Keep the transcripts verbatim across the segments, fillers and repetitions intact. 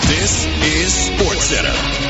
This is SportsCenter.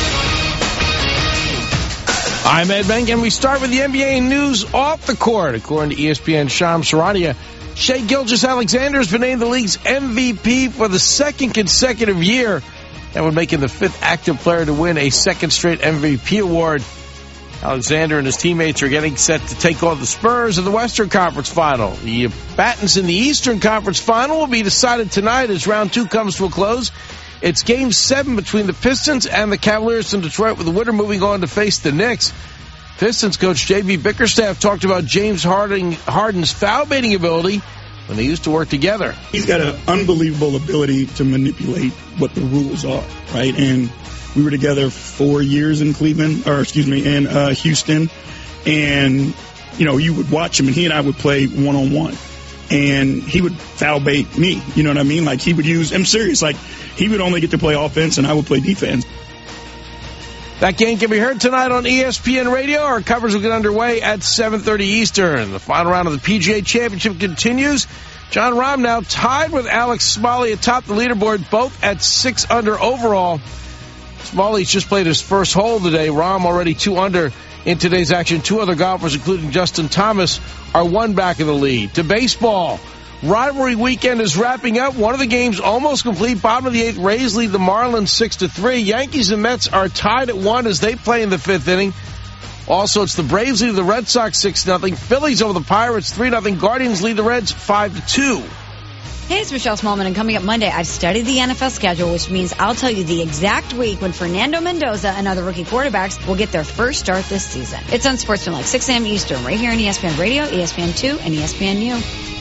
I'm Ed Benk, and we start with the N B A news off the court. According to E S P N's Shams Charania, Shai Gilgeous-Alexander has been named the league's M V P for the second consecutive year. That would make him the fifth active player to win a second straight M V P award. Alexander and his teammates are getting set to take on the Spurs in the Western Conference Final. The battles in the Eastern Conference Final will be decided tonight as round two comes to a close. It's game seven between the Pistons and the Cavaliers in Detroit, with the winner moving on to face the Knicks. Pistons coach J B Bickerstaff talked about James Harden, Harden's foul-baiting ability when they used to work together. He's got an unbelievable ability to manipulate what the rules are, right? And we were together four years in Cleveland, or excuse me, in uh, Houston. And, you know, you would watch him, and he and I would play one-on-one. And he would foul bait me, you know what I mean? Like, he would use, I'm serious, like, he would only get to play offense, and I would play defense. That game can be heard tonight on E S P N Radio. Our coverage will get underway at seven thirty Eastern. The final round of the P G A Championship continues. Jon Rahm now tied with Alex Smalley atop the leaderboard, both at six under overall. Smalley's just played his first hole today. Rahm already two under in today's action. Two other golfers, including Justin Thomas, are one back in the lead. To baseball. Rivalry weekend is wrapping up. One of the games almost complete. Bottom of the eighth, Rays lead the Marlins six to three. Yankees and Mets are tied at one as they play in the fifth inning. Also, it's the Braves lead the Red Sox six nothing. Phillies over the Pirates three nothing. Guardians lead the Reds five to two. Hey, it's Michelle Smallman, and coming up Monday, I've studied the N F L schedule, which means I'll tell you the exact week when Fernando Mendoza and other rookie quarterbacks will get their first start this season. It's on Sportsman like six a.m. Eastern, right here on E S P N Radio, E S P N two, and E S P N U.